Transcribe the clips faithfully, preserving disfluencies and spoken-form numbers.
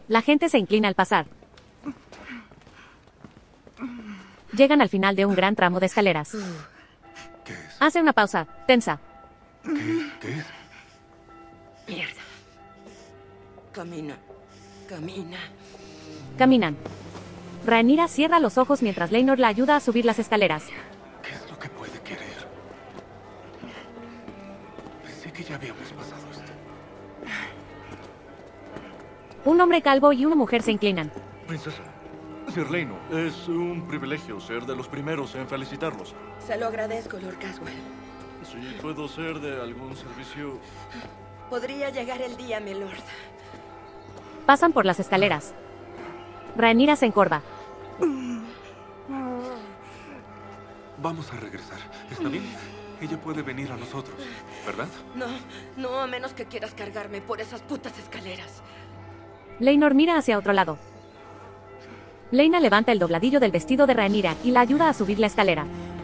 La gente se inclina al pasar. Llegan al final de un gran tramo de escaleras. ¿Qué es? Hace una pausa, tensa. ¿Qué, qué es? Mierda. Camina. Camina. Caminan. Rhaenyra cierra los ojos mientras Laenor la ayuda a subir las escaleras. ¿Qué es lo que puede querer? Pensé que ya habíamos pasado esto. Un hombre calvo y una mujer se inclinan. Princesa, Sir Laenor, es un privilegio ser de los primeros en felicitarlos. Se lo agradezco, Lord Caswell. Si puedo ser de algún servicio... Podría llegar el día, mi lord. Pasan por las escaleras. Rhaenyra se encorva. Vamos a regresar. ¿Está bien? Ella puede venir a nosotros, ¿verdad? No, no, a menos que quieras cargarme por esas putas escaleras. Laenor mira hacia otro lado. Laena levanta el dobladillo del vestido de Rhaenyra y la ayuda a subir la escalera.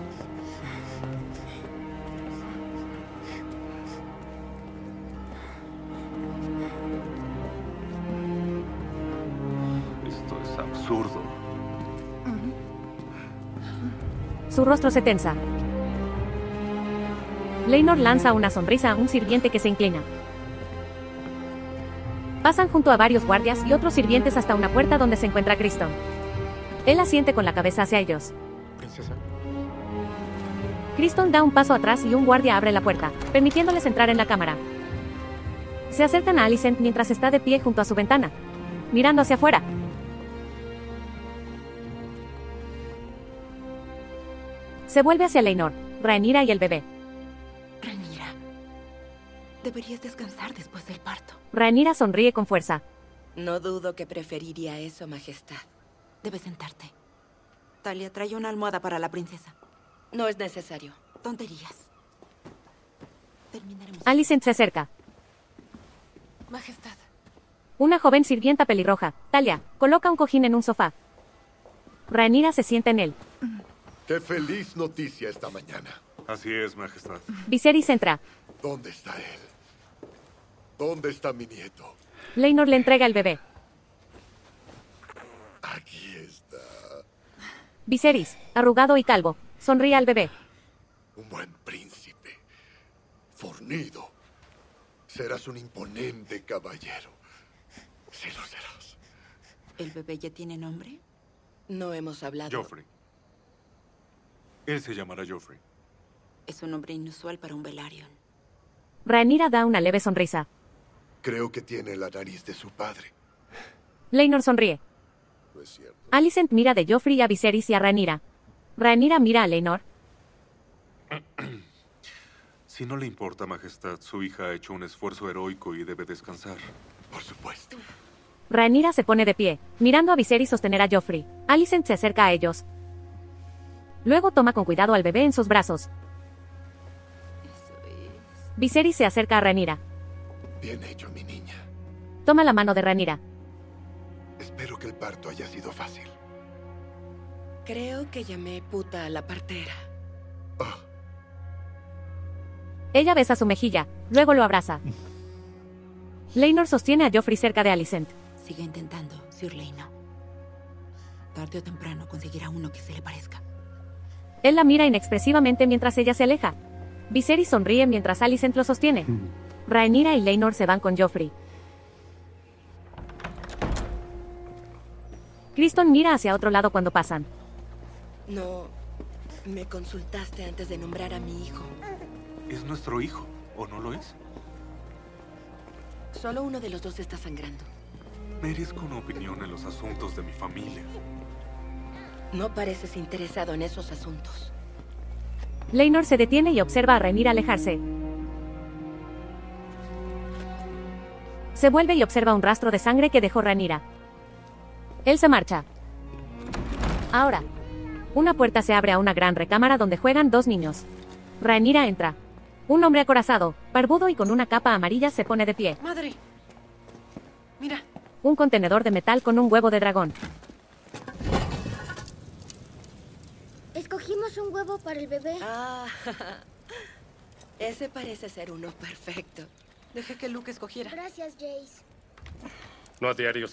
Esto es absurdo. Su rostro se tensa. Laenor lanza una sonrisa a un sirviente que se inclina. Pasan junto a varios guardias y otros sirvientes hasta una puerta donde se encuentra Criston. Él asiente con la cabeza hacia ellos. Princesa. Criston da un paso atrás y un guardia abre la puerta, permitiéndoles entrar en la cámara. Se acercan a Alicent mientras está de pie junto a su ventana, mirando hacia afuera. Se vuelve hacia Laenor, Rhaenyra y el bebé. Rhaenyra, deberías descansar después del parto. Rhaenyra sonríe con fuerza. No dudo que preferiría eso, Majestad. Debes sentarte. Talia, trae una almohada para la princesa. No es necesario. Tonterías. Terminaremos. Alicent se acerca. Majestad. Una joven sirvienta pelirroja, Talia, coloca un cojín en un sofá. Rhaenyra se sienta en él. ¡Qué feliz noticia esta mañana! Así es, Majestad. Viserys entra. ¿Dónde está él? ¿Dónde está mi nieto? Laenor le entrega el bebé. Aquí está. Viserys, arrugado y calvo, sonríe al bebé. Un buen príncipe. Fornido. Serás un imponente caballero. Sí lo serás. ¿El bebé ya tiene nombre? No hemos hablado. Joffrey. Él se llamará Joffrey. Es un nombre inusual para un Velaryon. Rhaenyra da una leve sonrisa. Creo que tiene la nariz de su padre. Laenor sonríe. ¿No es cierto? Alicent mira de Joffrey a Viserys y a Rhaenyra. Rhaenyra mira a Laenor. Si no le importa, Majestad, su hija ha hecho un esfuerzo heroico y debe descansar. Por supuesto. Rhaenyra se pone de pie, mirando a Viserys sostener a Joffrey. Alicent se acerca a ellos. Luego toma con cuidado al bebé en sus brazos. Eso es. Viserys se acerca a Rhaenyra. Bien hecho, mi niña. Toma la mano de Rhaenyra. Espero que el parto haya sido fácil. Creo que llamé puta a la partera. Oh, Ella besa su mejilla, luego lo abraza. Laenor sostiene a Joffrey cerca de Alicent. Sigue intentando, Sir Laenor. Tarde o temprano conseguirá uno que se le parezca. Él la mira inexpresivamente mientras ella se aleja. Viserys sonríe mientras Alicent lo sostiene. Rhaenyra y Laenor se van con Joffrey. Criston mira hacia otro lado cuando pasan. No me consultaste antes de nombrar a mi hijo. Es nuestro hijo, ¿o no lo es? Solo uno de los dos está sangrando. Merezco una opinión en los asuntos de mi familia. No pareces interesado en esos asuntos. Laenor se detiene y observa a Rhaenyra alejarse. Se vuelve y observa un rastro de sangre que dejó Rhaenyra. Él se marcha. Ahora, una puerta se abre a una gran recámara donde juegan dos niños. Rhaenyra entra. Un hombre acorazado, barbudo y con una capa amarilla se pone de pie. ¡Madre! Mira. Un contenedor de metal con un huevo de dragón. Escogimos un huevo para el bebé. Ah, ese parece ser uno perfecto. Dejé que Luke escogiera. Gracias, Jace. No a diario